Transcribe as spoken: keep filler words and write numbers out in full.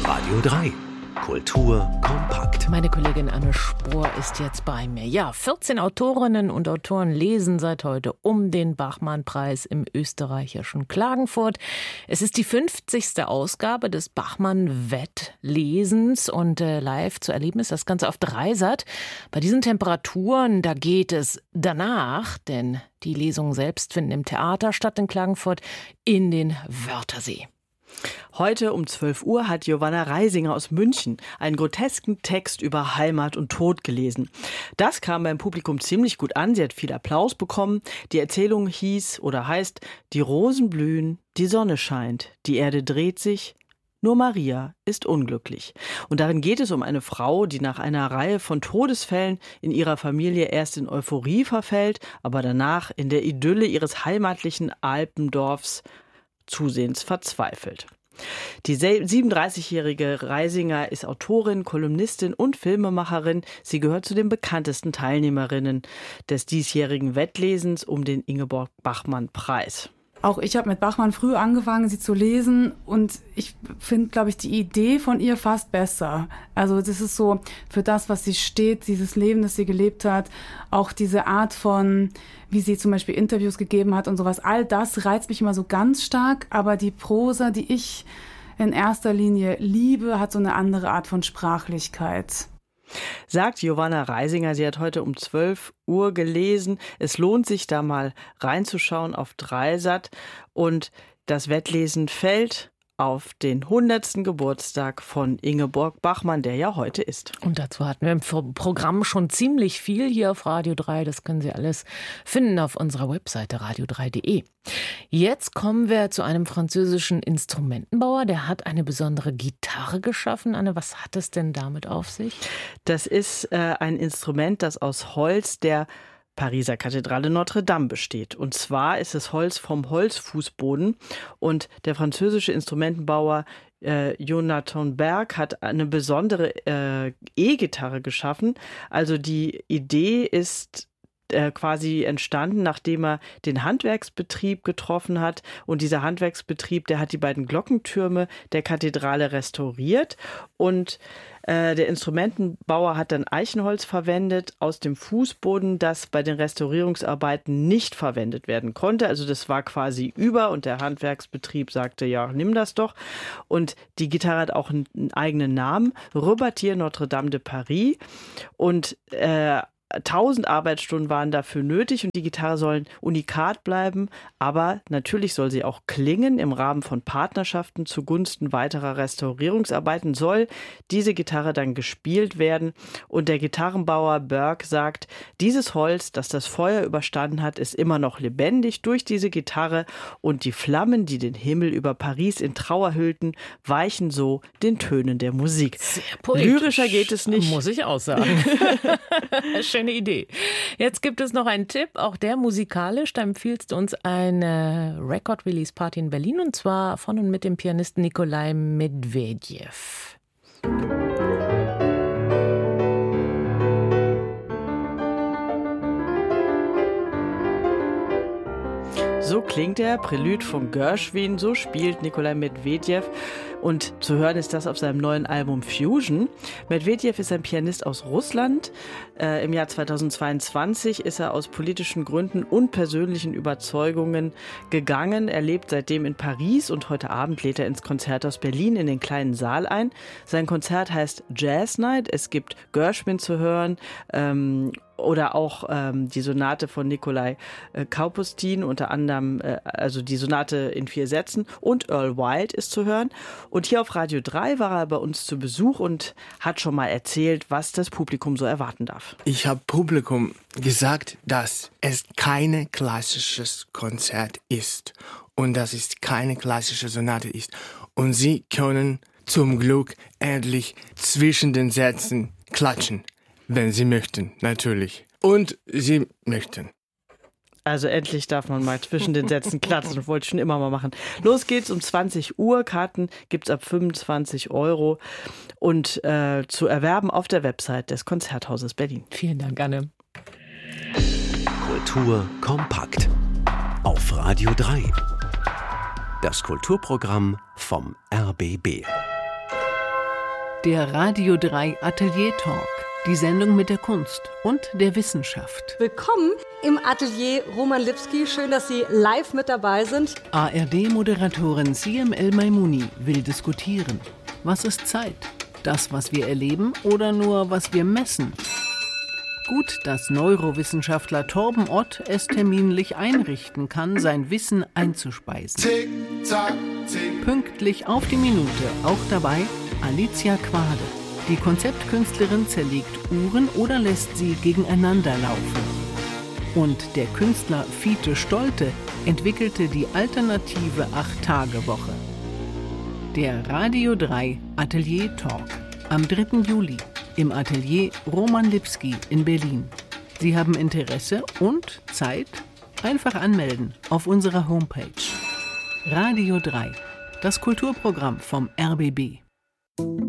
Radio drei. Kultur kompakt. Meine Kollegin Anne Spohr ist jetzt bei mir. Ja, vierzehn Autorinnen und Autoren lesen seit heute um den Bachmann-Preis im österreichischen Klagenfurt. Es ist die fünfzigste Ausgabe des Bachmann-Wettlesens und äh, live zu erleben ist das Ganze auf Dreisat. Bei diesen Temperaturen, da geht es danach, denn die Lesungen selbst finden im Theater statt in Klagenfurt, in den Wörthersee. Heute um zwölf Uhr hat Giovanna Reisinger aus München einen grotesken Text über Heimat und Tod gelesen. Das kam beim Publikum ziemlich gut an. Sie hat viel Applaus bekommen. Die Erzählung hieß oder heißt: Die Rosen blühen, die Sonne scheint, die Erde dreht sich, nur Maria ist unglücklich. Und darin geht es um eine Frau, die nach einer Reihe von Todesfällen in ihrer Familie erst in Euphorie verfällt, aber danach in der Idylle ihres heimatlichen Alpendorfs zusehends verzweifelt. Die siebenunddreißigjährige Reisinger ist Autorin, Kolumnistin und Filmemacherin. Sie gehört zu den bekanntesten Teilnehmerinnen des diesjährigen Wettlesens um den Ingeborg-Bachmann-Preis. Auch ich habe mit Bachmann früh angefangen, sie zu lesen, und ich finde, glaube ich, die Idee von ihr fast besser. Also das ist so für das, was sie steht, dieses Leben, das sie gelebt hat, auch diese Art von, wie sie zum Beispiel Interviews gegeben hat und sowas, all das reizt mich immer so ganz stark, aber die Prosa, die ich in erster Linie liebe, hat so eine andere Art von Sprachlichkeit. Sagt Giovanna Reisinger. Sie hat heute um zwölf Uhr gelesen. Es lohnt sich, da mal reinzuschauen auf Dreisat. Und das Wettlesen fällt auf den hundertsten Geburtstag von Ingeborg Bachmann, der ja heute ist. Und dazu hatten wir im Programm schon ziemlich viel hier auf Radio drei. Das können Sie alles finden auf unserer Webseite radio drei punkt de. Jetzt kommen wir zu einem französischen Instrumentenbauer. Der hat eine besondere Gitarre geschaffen. Anne, was hat es denn damit auf sich? Das ist äh, ein Instrument, das aus Holz der Pariser Kathedrale Notre Dame besteht. Und zwar ist es Holz vom Holzfußboden. Und der französische Instrumentenbauer äh, Jonathan Berg hat eine besondere äh, E-Gitarre geschaffen. Also die Idee ist äh, quasi entstanden, nachdem er den Handwerksbetrieb getroffen hat. Und dieser Handwerksbetrieb, der hat die beiden Glockentürme der Kathedrale restauriert. Und der Instrumentenbauer hat dann Eichenholz verwendet aus dem Fußboden, das bei den Restaurierungsarbeiten nicht verwendet werden konnte. Also das war quasi über, und der Handwerksbetrieb sagte, ja, nimm das doch. Und die Gitarre hat auch einen eigenen Namen, Rebâtir Notre Dame de Paris. Und äh, tausend Arbeitsstunden waren dafür nötig, und die Gitarre soll ein Unikat bleiben, aber natürlich soll sie auch klingen. Im Rahmen von Partnerschaften zugunsten weiterer Restaurierungsarbeiten soll diese Gitarre dann gespielt werden, und der Gitarrenbauer Berg sagt, dieses Holz, das das Feuer überstanden hat, ist immer noch lebendig durch diese Gitarre, und die Flammen, die den Himmel über Paris in Trauer hüllten, weichen so den Tönen der Musik. Sehr poetisch. Lyrischer geht es nicht. Muss ich auch sagen. Schöne Idee. Jetzt gibt es noch einen Tipp, auch der musikalisch. Da empfiehlst du uns eine Record-Release-Party in Berlin, und zwar von und mit dem Pianisten Nikolai Medvedev. So klingt er, Prälude von Gershwin, so spielt Nikolai Medvedev. Und zu hören ist das auf seinem neuen Album Fusion. Medvedev ist ein Pianist aus Russland. Äh, Im Jahr zweitausendzweiundzwanzig ist er aus politischen Gründen und persönlichen Überzeugungen gegangen. Er lebt seitdem in Paris, und heute Abend lädt er ins Konzerthaus Berlin in den kleinen Saal ein. Sein Konzert heißt Jazz Night. Es gibt Gershwin zu hören, ähm, oder auch ähm, die Sonate von Nikolai äh, Kapustin, unter anderem äh, also die Sonate in vier Sätzen, und Earl Wild ist zu hören. Und hier auf Radio drei war er bei uns zu Besuch und hat schon mal erzählt, was das Publikum so erwarten darf. Ich habe Publikum gesagt, dass es kein klassisches Konzert ist und dass es keine klassische Sonate ist. Und sie können zum Glück endlich zwischen den Sätzen klatschen. Wenn sie möchten, natürlich. Und sie möchten. Also endlich darf man mal zwischen den Sätzen klatschen. Das wollte ich schon immer mal machen. Los geht's um zwanzig Uhr. Karten gibt's ab fünfundzwanzig Euro. Und äh, zu erwerben auf der Website des Konzerthauses Berlin. Vielen Dank, Anne. Kultur kompakt. Auf Radio drei. Das Kulturprogramm vom R B B. Der Radio drei Atelier Talk. Die Sendung mit der Kunst und der Wissenschaft. Willkommen im Atelier Roman Lipski. Schön, dass Sie live mit dabei sind. A R D-Moderatorin Siem El-Maimouni will diskutieren. Was ist Zeit? Das, was wir erleben oder nur, was wir messen? Gut, dass Neurowissenschaftler Torben Ott es terminlich einrichten kann, sein Wissen einzuspeisen. Tick, tack, tick. Pünktlich auf die Minute, auch dabei Alicia Quade. Die Konzeptkünstlerin zerlegt Uhren oder lässt sie gegeneinander laufen. Und der Künstler Fiete Stolte entwickelte die alternative acht-Tage-Woche. Der Radio drei Atelier Talk am dritten Juli im Atelier Roman Lipski in Berlin. Sie haben Interesse und Zeit? Einfach anmelden auf unserer Homepage. Radio drei, das Kulturprogramm vom R B B.